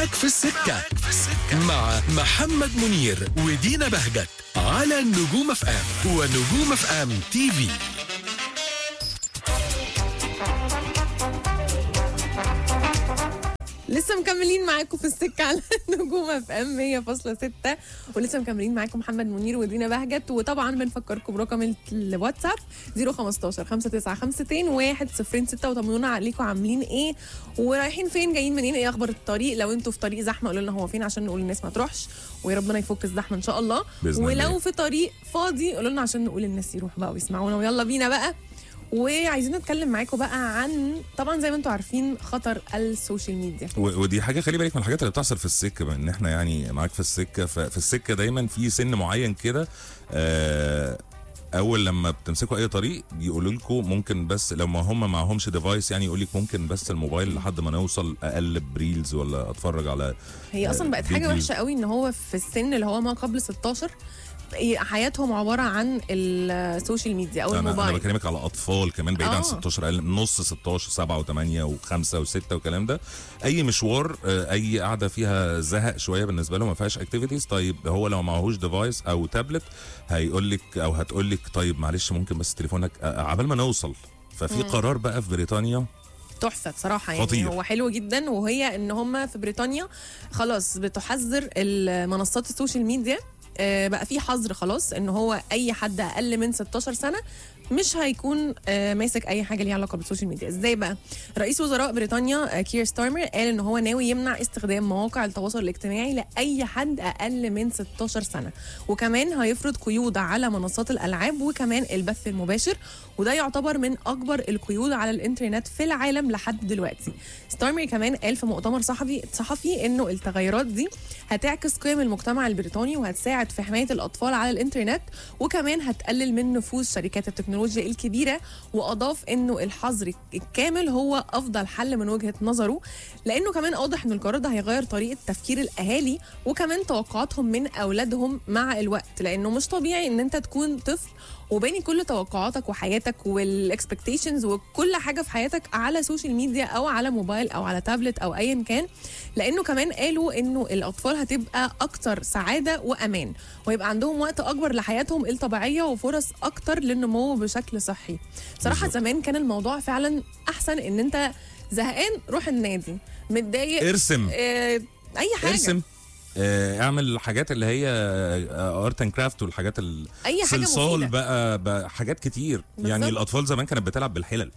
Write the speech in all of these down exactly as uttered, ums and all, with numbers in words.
معاك في السكة مع محمد منير ودينا بهجت على نجوم اف ام ونجوم اف ام تي في. لسه مكملين معاكم في السكة على نجوم اف ام مية فاصلة ستة، ولسه مكملين معاكم محمد منير ودينا بهجت. وطبعا بنفكركم برقم الواتساب صفر خمستاشر خمسة تسعة خمسة اتنين واحد صفر ستة، وطمنونا عليكم عاملين ايه ورايحين فين جايين منين، ايه اخبار الطريق. لو انتوا في طريق زحمه قولوا لنا هو فين عشان نقول للناس ما تروحش، ويا ربنا يفك الزحمه ان شاء الله. ولو الله. في طريق فاضي قولوا لنا عشان نقول للناس يروحوا بقى ويسمعونا. ويلا بينا بقى، وعايزين نتكلم معاكم بقى عن طبعا زي ما انتم عارفين خطر السوشيال ميديا، ودي حاجه خلي بالك من الحاجات اللي بتحصل في السكه، بما ان احنا يعني معاك في السكه. ففي السكه دايما في سن معين كده، آه اول لما بتمسكوا اي طريق يقولوا لكم ممكن بس لو ما هم معهمش ديفايس، يعني يقول لك ممكن بس الموبايل لحد ما نوصل اقلب ريلز ولا اتفرج على. هي اصلا بقت حاجه وحشه قوي ان هو في السن اللي هو ما قبل ستاشر حياتهم عباره عن السوشيال ميديا او الموبايل. انا بكلمك على اطفال كمان بعيد آه. عن ستاشر، اقل نص ستاشر سبعة وثمانية وخمسة وستة والكلام ده. اي مشوار، اي قاعده فيها زهق شويه بالنسبه له ما فيهاش اكتيفيتيز، طيب هو لو معهوش ديفايس او تابلت هيقول لك او هتقول لك طيب معلش ممكن بس تليفونك عبال ما نوصل. ففي مم. قرار بقى في بريطانيا تحفه بصراحه، يعني خطير. هو حلو جدا، وهي ان هم في بريطانيا خلاص بتحذر المنصات السوشيال ميديا، بقى في حظر خلاص ان هو اي حد اقل من ستاشر سنه مش هيكون ماسك اي حاجه ليها علاقه بالسوشيال ميديا. ازاي بقى؟ رئيس وزراء بريطانيا كير ستارمر قال ان هو ناوي يمنع استخدام مواقع التواصل الاجتماعي لاي حد اقل من ستاشر سنه، وكمان هيفرض قيود على منصات الالعاب وكمان البث المباشر، وده يعتبر من اكبر القيود على الانترنت في العالم لحد دلوقتي. ستارمر كمان قال في مؤتمر صحفي صحفي انه التغيرات دي هتعكس قيم المجتمع البريطاني وهتساعد في حمايه الاطفال على الانترنت، وكمان هتقلل من نفوذ شركات التكنولوجيا الكبيره. واضاف انه الحظر الكامل هو افضل حل من وجهه نظره، لانه كمان اوضح ان القرار ده هيغير طريقه تفكير الاهالي وكمان توقعاتهم من اولادهم مع الوقت، لانه مش طبيعي ان انت تكون طفل وباني كل توقعاتك وحياتك والاكسبكتيشنز وكل حاجه في حياتك على سوشيال ميديا او على موبايل او على تابلت او ايا كان. لانه كمان قالوا انه الاطفال هتبقى اكتر سعاده وامان، ويبقى عندهم وقت اكبر لحياتهم الطبيعيه وفرص اكتر للنمو بشكل صحي. بصراحه زمان كان الموضوع فعلا احسن، ان انت زهقان روح النادي، متضايق ارسم اه اي حاجه ارسم اعمل الحاجات اللي هي ارت اند كرافت والحاجات الصلصال بقى, بقى حاجات كتير بالزبط. يعني الاطفال زمان كانت بتلعب بالحلل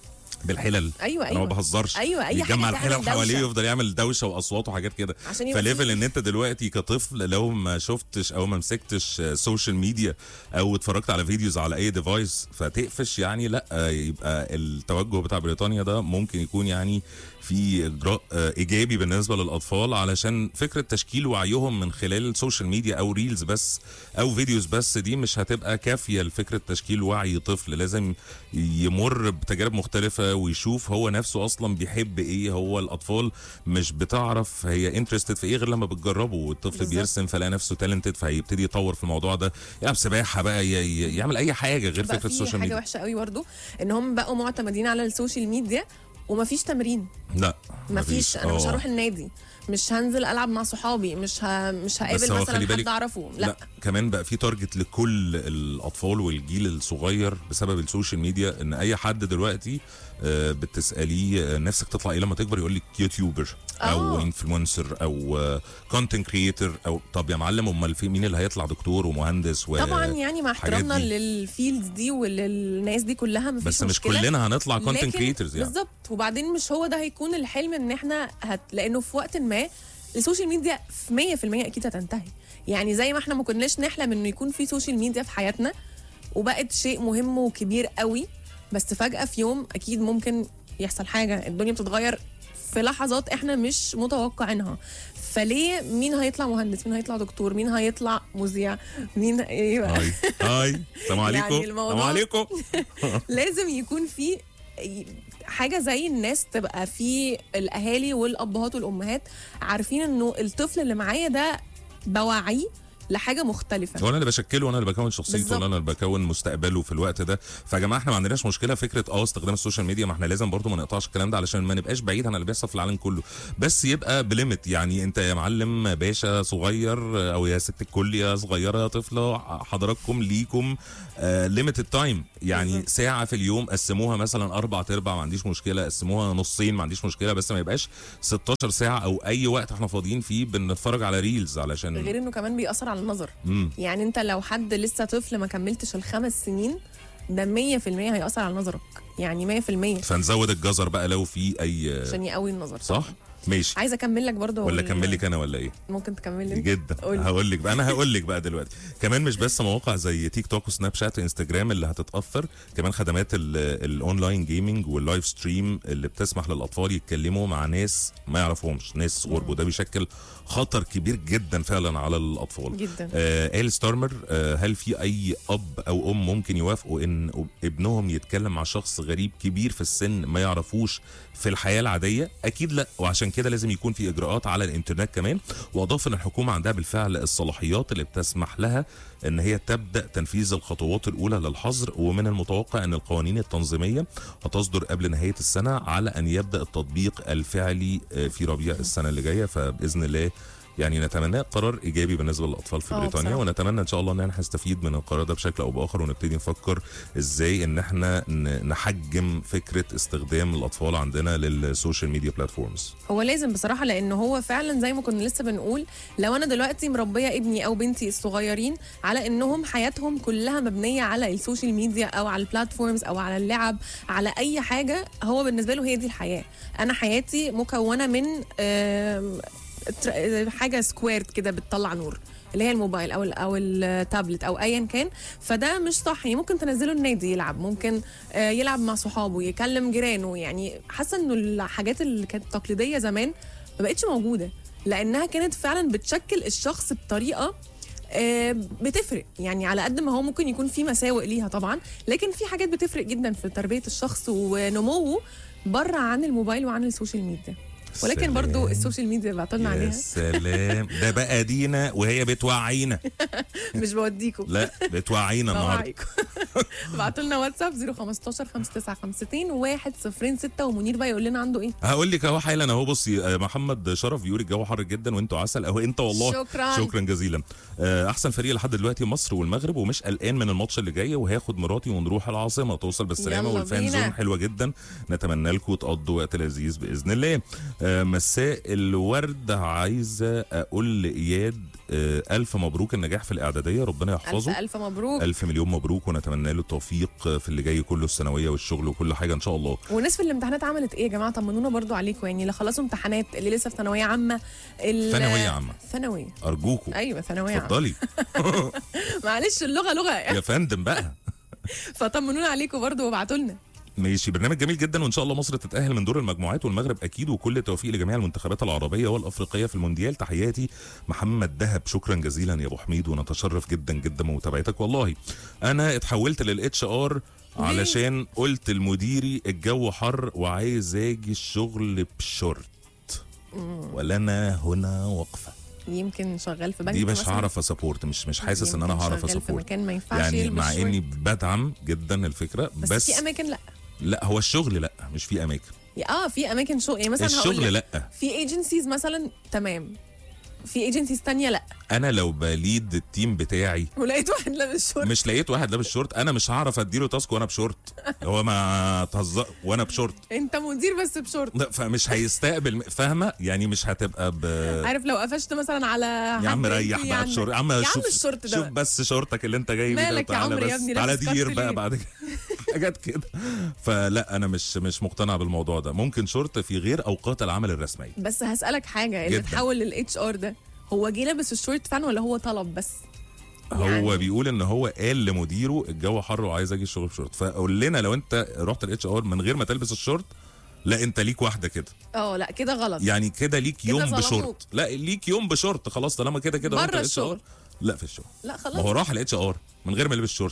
بالحلل ايوه ايوه انا ما بهزرش، ايوه اي يجمع الحلل حواليه ويفضل يعمل دوشه واصوات وحاجات كده. فليفل ان انت دلوقتي كطفل لو ما شفتش او ما مسكتش سوشيال ميديا او اتفرجت على فيديوز على اي ديفايس فتقفش، يعني لا يبقى التوجه بتاع بريطانيا ده ممكن يكون يعني في اجراء ايجابي بالنسبه للاطفال، علشان فكره تشكيل وعيهم من خلال السوشيال ميديا او ريلز بس او فيديوز بس دي مش هتبقى كافيه لفكره تشكيل وعي طفل. لازم يمر بتجارب مختلفه ويشوف هو نفسه اصلا بيحب ايه. هو الاطفال مش بتعرف هي انترستد في ايه غير لما بتجربه، والطفل بالزبط. بيرسم فلاقي نفسه تالنتد فهيبتدي يطور في الموضوع ده، يلعب سباحه بقى، يعمل اي حاجه غير فكره السوشيال ميديا. حاجه وحشه قوي برضو ان هم بقوا معتمدين على السوشيال ميديا ومفيش تمرين. لا مفيش. انا مش هروح النادي، مش هنزل العب مع صحابي، مش ه... مش هقابل مثلا حد اعرفه. لا. لا كمان بقى في تارجت لكل الاطفال والجيل الصغير بسبب السوشيال ميديا، ان اي حد دلوقتي بتساليه نفسك تطلع ايه لما تكبر يقول لك يوتيوبر او انفلونسر او كونتنت كريتور. او طب يا معلم امال في مين اللي هيطلع دكتور ومهندس و طبعا يعني مع احترامنا للفيلدز دي وللناس دي كلها مفيش بس مش مشكلة. كلنا هنطلع كونتنت كريتورز يعني بالظبط. وبعدين مش هو ده هيكون الحلم ان احنا هت... لانه في وقت ما السوشيال ميديا في مية في المية اكيد هتنتهي. يعني زي ما احنا ما كناش نحلم انه يكون في سوشيال ميديا في حياتنا وبقت شيء مهم وكبير قوي، بس فجأة في يوم اكيد ممكن يحصل حاجة، الدنيا بتتغير في لحظات احنا مش متوقعينها. فليه مين هيطلع مهندس، مين هيطلع دكتور، مين هيطلع مذيع، مين ايوه هاي هاي السلام عليكم يعني السلام عليكم لازم يكون في حاجه زي الناس تبقى في الاهالي والابهات والامهات عارفين انه الطفل اللي معايا ده بوعيه لحاجه مختلفه. وانا اللي بشكله وانا اللي بكون شخصيته بالظبط. وانا اللي بكون مستقبله في الوقت ده. فيا جماعه احنا ما عندناش مشكله فكره اه استخدام السوشيال ميديا، ما احنا لازم برضو ما نقطعش الكلام ده علشان ما نبقاش بعيد عن اللي بيحصل في العالم كله، بس يبقى بليمت. يعني انت يا معلم باشا صغير او يا ست الكل يا صغيره يا طفله، حضراتكم ليكم ليميتد تايم، يعني بالظبط. ساعه في اليوم قسموها مثلا اربع ارباع ما عنديش مشكله، قسموها نصين ما عنديش مشكله، بس ما يبقاش ستاشر ساعه او اي وقت احنا فاضيين فيه بنتفرج على ريلز علشان غير انه كمان بيأثر على النظر. مم. يعني انت لو حد لسه طفل ما كملتش الخمس سنين ده مية في المية هيأثر على نظرك، يعني مية في المية. فنزود الجزر بقى لو في اي عشان يقوي النظر. صح ماشي. عايزه اكمل لك برضه ولا اكمل لك انا ولا ايه؟ ممكن تكمل لي جدا. هقول لك بقى انا هقول لك بقى دلوقتي كمان مش بس مواقع زي تيك توك وسناب شات وانستجرام اللي هتتاثر، كمان خدمات الاونلاين جيمنج واللايف ستريم اللي بتسمح للاطفال يتكلموا مع ناس ما يعرفهمش، ناس غرب، وده بيشكل خطر كبير جدا فعلا على الاطفال جدا. آه آل ستارمر، آه هل في اي اب او ام ممكن يوافقوا ان ابنهم يتكلم مع شخص غريب كبير في السن ما يعرفوش في الحياه العاديه؟ اكيد لا، وعشان كده لازم يكون في اجراءات على الانترنت كمان. واضاف ان الحكومه عندها بالفعل الصلاحيات اللي بتسمح لها ان هي تبدا تنفيذ الخطوات الاولى للحظر، ومن المتوقع ان القوانين التنظيميه هتصدر قبل نهايه السنه على ان يبدا التطبيق الفعلي في ربيع السنه اللي جايه. فباذن الله يعني نتمنى قرار ايجابي بالنسبه للاطفال في بريطانيا، ونتمنى ان شاء الله ان احنا نستفيد من القرار ده بشكل او باخر، ونبتدي نفكر ازاي ان احنا نحجم فكره استخدام الاطفال عندنا للسوشيال ميديا بلاتفورمز. هو لازم بصراحه، لان هو فعلا زي ما كنا لسه بنقول، لو انا دلوقتي مربيه ابني او بنتي الصغيرين على انهم حياتهم كلها مبنيه على السوشيال ميديا او على البلاتفورمز او على اللعب، على اي حاجه، هو بالنسبه له هي دي الحياه. انا حياتي مكونه من حاجه سكويرد كده بتطلع نور، اللي هي الموبايل او او التابلت او ايا كان. فده مش صح. يعني ممكن تنزله النادي يلعب، ممكن يلعب مع صحابه، يكلم جيرانه. يعني حاسه انه الحاجات اللي كانت تقليديه زمان ما بقتش موجوده، لانها كانت فعلا بتشكل الشخص بطريقه بتفرق. يعني على قد ما هو ممكن يكون في مساوئ ليها طبعا، لكن في حاجات بتفرق جدا في تربيه الشخص ونموه بره عن الموبايل وعن السوشيال ميديا. ولكن سلام. برضو السوشيال ميديا بعتولنا عليها. يا سلام، ده بقى دينا وهي بتوعينا. مش بوديكم، لا بتوعينا النهارده. بعتولنا واتساب صفر خمستاشر خمسة تسعة خمستين واحد صفرين ستة، ومنير بقى يقول لنا عنده ايه. هقول لك اهو حالا اهو. بصي محمد شرف بيقول الجو حر جدا وانتوا عسل اهو. انت والله شكرا شكرا جزيلا. احسن فريق لحد دلوقتي مصر والمغرب، ومش قلقان من الماتش اللي جاي، وهاخد مراتي ونروح العاصمه. توصل بالسلامه، والفان زون حلوه جدا، نتمنى لكم تقضوا وقت لذيذ باذن الله. مساء الورد، عايزه اقول لاياد الف مبروك النجاح في الاعداديه، ربنا يحفظه. الف الف مبروك، الف مليون مبروك، ونتمنى له التوفيق في اللي جاي كله، الثانويه والشغل وكل حاجه ان شاء الله. والناس في الامتحانات عملت ايه يا جماعه؟ طمنونا برضو عليكم، يعني اللي خلصوا امتحانات، اللي لسه في ثانويه عامه. ثانويه عامه ثانويه ارجوكم. ايوه ثانويه عامه، اتفضلي. معلش اللغه لغه يا فندم بقى. فطمنونا عليكم برضو وابعتوا لنا. ماشي، برنامج جميل جدا، وان شاء الله مصر تتاهل من دور المجموعات، والمغرب اكيد، وكل التوفيق لجميع المنتخبات العربيه والافريقيه في المونديال. تحياتي محمد دهب. شكرا جزيلا يا ابو حميد، ونتشرف جدا جدا بمتابعتك. والله انا اتحولت للاتش ار علشان قلت لمديري الجو حر وعايز اجي الشغل بشورت، ولنا هنا وقفه. يمكن شغال في بنك دي مش هعرف اسابورت، مش مش حاسس ان انا هعرف اسابورت يعني، مع اني بدعم جدا الفكره، بس, بس في اماكن لا. لا هو الشغل لا، مش في اماكن. اه في اماكن شغل، يعني مثلا الشغل لا، في ايجنسيز مثلا تمام، في ايجنسيز تانية لا. انا لو بليد التيم بتاعي ولقيت واحد لابس شورت، مش لقيت واحد لابس شورت، انا مش هعرف اديله تاسك وانا بشورت. هو ما تهزر وانا بشورت، انت مدير بس بشورت، لا فمش هيستقبل. فاهمه يعني مش هتبقى ب... عارف لو قفشت مثلا على يا عم ريح بقى بشورت. يا عم يا شوف عم الشورت ده، شوف بس شورتك اللي انت جاي بيه، مالك يا عمرو يا ابني، تعالى دير بقى بعد كده. حاجات كده. فلا انا مش مش مقتنع بالموضوع ده. ممكن شورت في غير اوقات العمل الرسميه. بس هسالك حاجه، اللي اتحول للاتش ار ده هو جه لابس الشورت فعلا ولا هو طلب بس؟ يعني هو بيقول ان هو قال لمديره الجو حر وعايز اجي الشغل بشورت. فقول لنا لو انت رحت الاتش ار من غير ما تلبس الشورت، لا انت ليك واحده كده. اه لا كده غلط، يعني كده ليك يوم بشورت. لا ليك يوم بشورت خلاص، طالما كده كده بره الشغل. لا في الشغل لا خلاص، ما هو راح الاتش ار من غير ما يلبس شورت.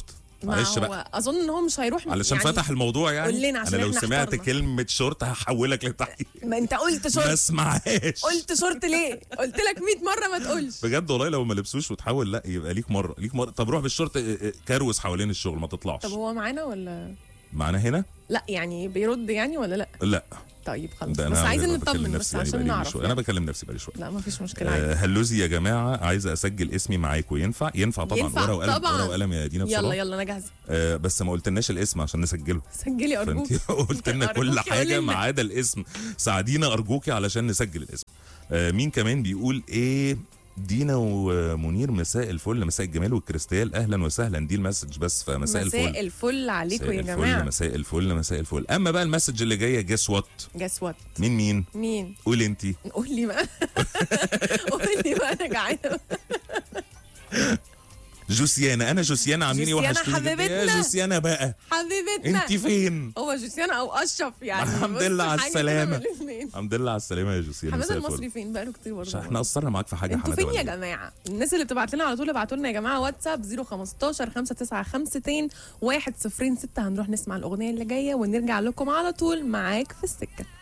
معلش ما بقى هو اظن ان هو مش هيروح علشان يعني فتح الموضوع يعني. قول لنا عشان انا لو إحنا سمعت احترنا. كلمه شورت هحولك لتحقيق. ما انت قلت ما شورت، اسمعهاش قلت شورت ليه؟ قلت لك مية مره ما تقولش. بجد والله لو ما لبسوش وتحول لا يبقى ليك مره ليك مره. طب روح بالشورت اه، اه، كروس حوالين الشغل ما تطلعش. طب هو معانا ولا معانا هنا؟ لا؟ يعني بيرد يعني ولا لا؟ لا طيب خلاص، ده بس انا عايزين بكلم نطمن نفسي بس يعني عشان بقالي نعرف شوية. يعني. انا بكلم نفسي بقالي شويه. لا ما فيش مشكله آه عادي. هلوزي يا جماعه عايزه اسجل اسمي معاكم. ينفع؟ ينفع طبعا. ينفع ورقه وقلم، طبعاً. ورقه وقلم يا دينا بسرعه. يلا يلا انا جاهزه. آه بس ما قلتلناش الاسم عشان نسجله. سجلي ارجوك. فانت قلت لنا كل أرجوكي قولي حاجه لنا. ما عدا الاسم. ساعدينا ارجوكي علشان نسجل الاسم. آه مين كمان بيقول ايه؟ دينا ومنير مساء الفل، مساء الجمال والكريستال، اهلا وسهلا. دي المسج بس، فمساء الفل. مساء الفل عليكم يا مساء جماعه. الفل مساء الفل مساء الفل. اما بقى المسج اللي جايه جس وات. جاس وات. مين مين؟ مين؟ قولي انت. قول لي بقى. قول لي بقى انا جعانه. جوسيانا. انا جوسيانا عاملين ايه؟ جوسيانا وحشتوني جدا. حبيبتنا. يا جوسيانا بقى حبيبتنا. انت فين؟ هو جوسيانا او اشرف يعني. الحمد بص، لله على حاجة كده السلامة. من الاتنين. الحمد لله على السلامه يا جوسيانا. حماده مساء الفل. المصري فين؟ بقاله كتير برضه. احنا قصرنا معاك في حاجه. انتوا حماده فين يا ولا إيه؟ جماعه؟ الناس اللي بتبعت لنا على طول ابعتوا لنا يا جماعه واتساب صفر خمستاشر خمسة تسعة خمسة واحد صفر ستة. هنروح نسمع الاغنيه اللي جايه ونرجع لكم على طول معاك في السكه.